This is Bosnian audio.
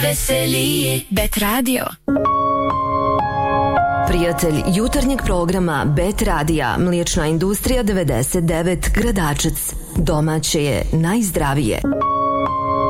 veselije. Bet radio. Prijatelj jutarnjeg programa Bet radija, Mliječna industrija 99 Gradačac. Domaće je najzdravije.